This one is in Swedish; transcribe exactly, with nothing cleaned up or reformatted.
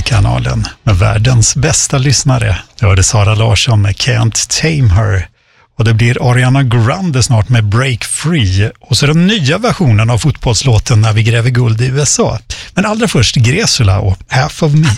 musikkanalen med världens bästa lyssnare. Jag hörde Sara Larsson med Can't Tame Her. Och det blir Ariana Grande snart med Break Free. Och så den nya versionen av fotbollslåten När vi gräver guld i U S A. Men allra först Gresula och Half of Me.